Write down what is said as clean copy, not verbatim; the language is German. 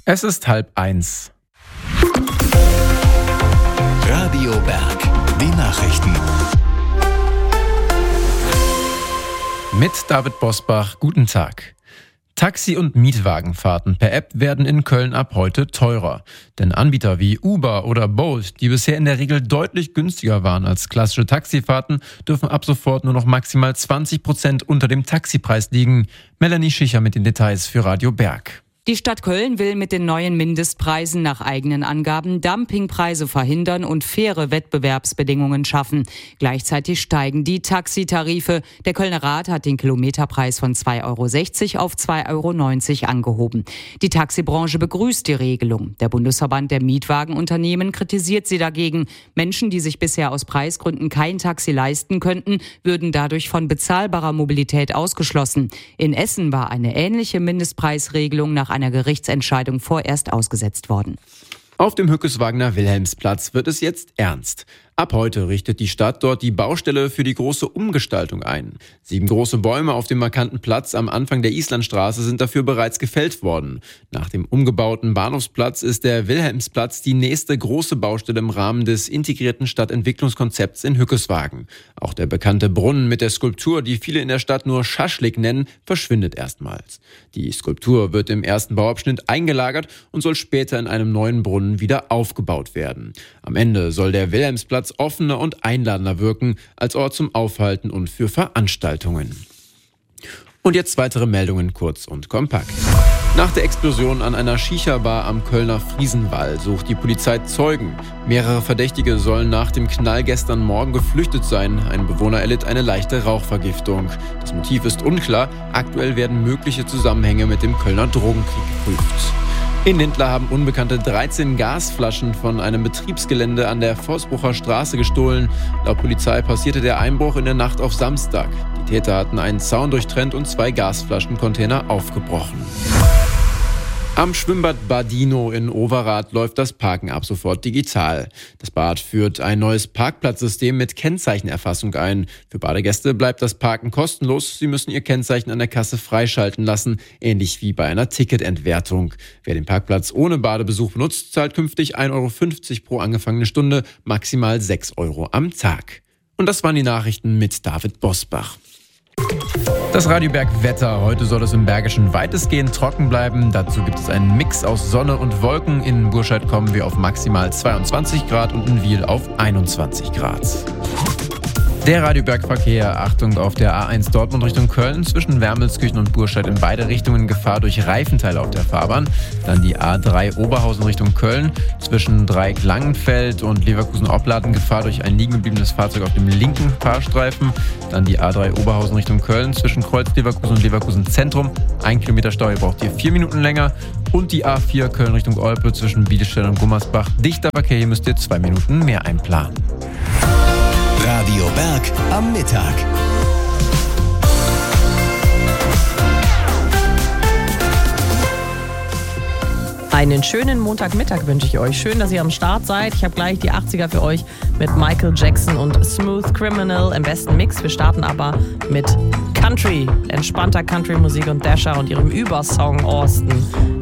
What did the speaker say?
Es ist 12:30. Radio Berg, die Nachrichten. Mit David Bosbach, guten Tag. Taxi- und Mietwagenfahrten per App werden in Köln ab heute teurer. Denn Anbieter wie Uber oder Bolt, die bisher in der Regel deutlich günstiger waren als klassische Taxifahrten, dürfen ab sofort nur noch maximal 20% unter dem Taxipreis liegen. Melanie Schicher mit den Details für Radio Berg. Die Stadt Köln will mit den neuen Mindestpreisen nach eigenen Angaben Dumpingpreise verhindern und faire Wettbewerbsbedingungen schaffen. Gleichzeitig steigen die Taxitarife. Der Kölner Rat hat den Kilometerpreis von 2,60 € auf 2,90 € angehoben. Die Taxibranche begrüßt die Regelung. Der Bundesverband der Mietwagenunternehmen kritisiert sie dagegen. Menschen, die sich bisher aus Preisgründen kein Taxi leisten könnten, würden dadurch von bezahlbarer Mobilität ausgeschlossen. In Essen war eine ähnliche Mindestpreisregelung nach einer Gerichtsentscheidung vorerst ausgesetzt worden. Auf dem Hückes-Wagner-Wilhelmsplatz wird es jetzt ernst. Ab heute richtet die Stadt dort die Baustelle für die große Umgestaltung ein. 7 große Bäume auf dem markanten Platz am Anfang der Islandstraße sind dafür bereits gefällt worden. Nach dem umgebauten Bahnhofsplatz ist der Wilhelmsplatz die nächste große Baustelle im Rahmen des integrierten Stadtentwicklungskonzepts in Hückeswagen. Auch der bekannte Brunnen mit der Skulptur, die viele in der Stadt nur Schaschlik nennen, verschwindet erstmals. Die Skulptur wird im ersten Bauabschnitt eingelagert und soll später in einem neuen Brunnen wieder aufgebaut werden. Am Ende soll der Wilhelmsplatz offener und einladender wirken als Ort zum Aufhalten und für Veranstaltungen. Und jetzt weitere Meldungen kurz und kompakt. Nach der Explosion an einer Shisha-Bar am Kölner Friesenwall sucht die Polizei Zeugen. Mehrere Verdächtige sollen nach dem Knall gestern Morgen geflüchtet sein. Ein Bewohner erlitt eine leichte Rauchvergiftung. Das Motiv ist unklar. Aktuell werden mögliche Zusammenhänge mit dem Kölner Drogenkrieg geprüft. In Lindlar haben Unbekannte 13 Gasflaschen von einem Betriebsgelände an der Vossbrucher Straße gestohlen. Laut Polizei passierte der Einbruch in der Nacht auf Samstag. Die Täter hatten einen Zaun durchtrennt und 2 Gasflaschencontainer aufgebrochen. Am Schwimmbad Badino in Overath läuft das Parken ab sofort digital. Das Bad führt ein neues Parkplatzsystem mit Kennzeichenerfassung ein. Für Badegäste bleibt das Parken kostenlos. Sie müssen ihr Kennzeichen an der Kasse freischalten lassen, ähnlich wie bei einer Ticketentwertung. Wer den Parkplatz ohne Badebesuch benutzt, zahlt künftig 1,50 € pro angefangene Stunde, maximal 6 € am Tag. Und das waren die Nachrichten mit David Bosbach. Das Radio Berg Wetter. Heute soll es im Bergischen weitestgehend trocken bleiben. Dazu gibt es einen Mix aus Sonne und Wolken. In Burscheid kommen wir auf maximal 22 Grad und in Wiel auf 21 Grad. Der Radio Berg Verkehr. Achtung auf der A1 Dortmund Richtung Köln. Zwischen Wermelskirchen und Burscheid in beide Richtungen Gefahr durch Reifenteile auf der Fahrbahn. Dann die A3 Oberhausen Richtung Köln. Zwischen Dreieck Langenfeld und Leverkusen-Opladen Gefahr durch ein liegen gebliebenes Fahrzeug auf dem linken Fahrstreifen. Dann die A3 Oberhausen Richtung Köln. Zwischen Kreuz Leverkusen und Leverkusen Zentrum. 1 Kilometer Stau, ihr braucht hier 4 Minuten länger. Und die A4 Köln Richtung Olpe zwischen Bielefeld und Gummersbach. Dichter Verkehr, hier müsst ihr 2 Minuten mehr einplanen. Radio Berg am Mittag. Einen schönen Montagmittag wünsche ich euch. Schön, dass ihr am Start seid. Ich habe gleich die 80er für euch mit Michael Jackson und Smooth Criminal im besten Mix. Wir starten aber mit Country, entspannter Country-Musik und Dasher und ihrem Übersong Austin.